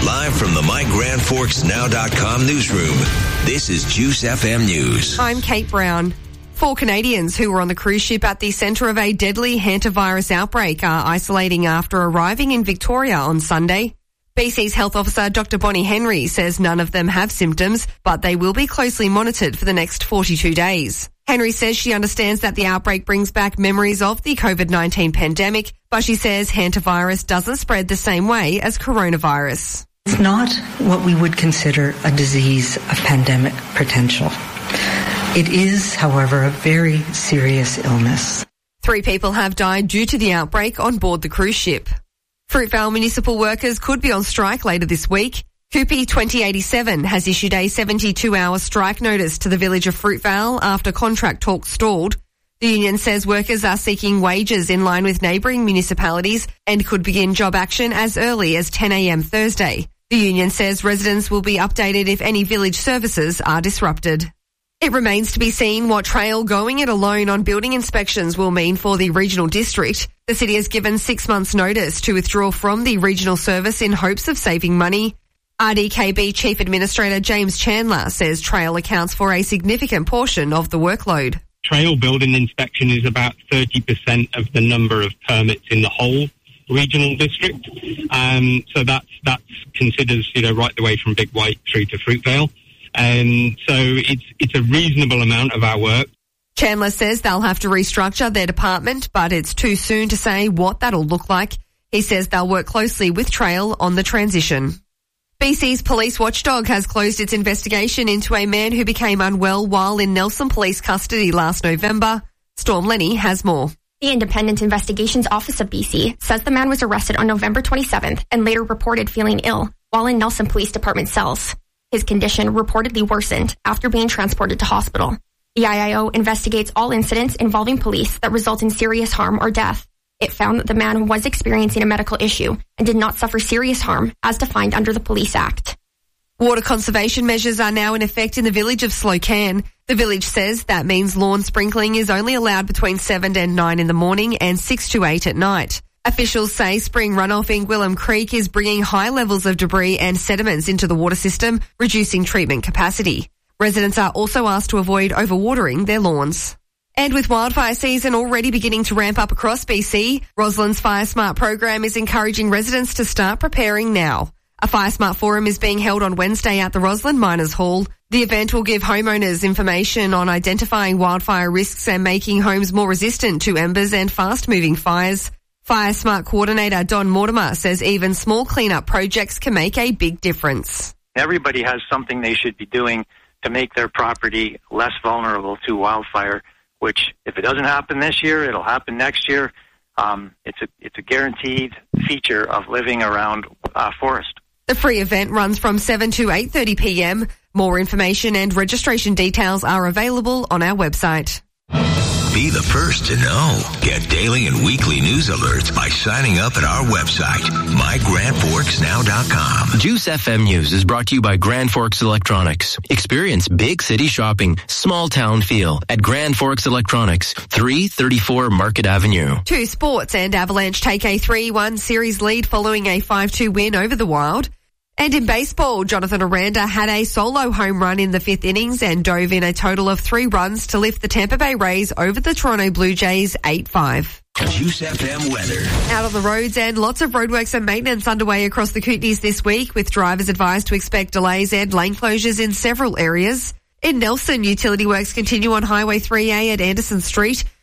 Live from the MyGrandForksNow.com newsroom, this is Juice FM News. I'm Kate Brown. 4 Canadians who were on the cruise ship at the centre of a deadly hantavirus outbreak are isolating after arriving in Victoria on Sunday. BC's health officer Dr. Bonnie Henry says none of them have symptoms, but they will be closely monitored for the next 42 days. Henry says she understands that the outbreak brings back memories of the COVID-19 pandemic, but she says hantavirus doesn't spread the same way as coronavirus. It's not what we would consider a disease of pandemic potential. It is, however, a very serious illness. 3 people have died due to the outbreak on board the cruise ship. Fruitvale municipal workers could be on strike later this week. Coopy 2087 has issued a 72-hour strike notice to the village of Fruitvale after contract talks stalled. The union says workers are seeking wages in line with neighbouring municipalities and could begin job action as early as 10 a.m. Thursday. The union says residents will be updated if any village services are disrupted. It remains to be seen what trail going it alone on building inspections will mean for the regional district. The city has given 6 months' notice to withdraw from the regional service in hopes of saving money. RDKB Chief Administrator James Chandler says trail accounts for a significant portion of the workload. Trail building inspection is about 30% of the number of permits in the whole regional district. So that's considered, right the way from Big White through to Fruitvale. So it's a reasonable amount of our work. Chandler says they'll have to restructure their department, but it's too soon to say what that'll look like. He says they'll work closely with Trail on the transition. BC's police watchdog has closed its investigation into a man who became unwell while in Nelson Police custody last November. Storm Lenny has more. The Independent Investigations Office of BC says the man was arrested on November 27th and later reported feeling ill while in Nelson Police Department cells. His condition reportedly worsened after being transported to hospital. The IIO investigates all incidents involving police that result in serious harm or death. It found that the man was experiencing a medical issue and did not suffer serious harm as defined under the Police Act. Water conservation measures are now in effect in the village of Slocan. The village says that means lawn sprinkling is only allowed between 7 and 9 in the morning and 6 to 8 at night. Officials say spring runoff in Gwillem Creek is bringing high levels of debris and sediments into the water system, reducing treatment capacity. Residents are also asked to avoid overwatering their lawns. And with wildfire season already beginning to ramp up across BC, Roslyn's Fire Smart program is encouraging residents to start preparing now. A Fire Smart forum is being held on Wednesday at the Roslyn Miners Hall. The event will give homeowners information on identifying wildfire risks and making homes more resistant to embers and fast-moving fires. Fire Smart coordinator Don Mortimer says even small cleanup projects can make a big difference. Everybody has something they should be doing to make their property less vulnerable to wildfire, which if it doesn't happen this year, it'll happen next year. It's a guaranteed feature of living around forest. The free event runs from 7 to 8:30 p.m. More information and registration details are available on our website. Be the first to know. Get daily and weekly news alerts by signing up at our website, MyGrandForksNow.com. Juice FM News is brought to you by Grand Forks Electronics. Experience big city shopping, small town feel at Grand Forks Electronics, 334 Market Avenue. 2 sports, and Avalanche take a 3-1 series lead following a 5-2 win over the Wild. And in baseball, Jonathan Aranda had a solo home run in the 5th innings and dove in a total of 3 runs to lift the Tampa Bay Rays over the Toronto Blue Jays 8-5. Juice FM weather. Out on the roads, and lots of roadworks and maintenance underway across the Kootenays this week, with drivers advised to expect delays and lane closures in several areas. In Nelson, utility works continue on Highway 3A at Anderson Street.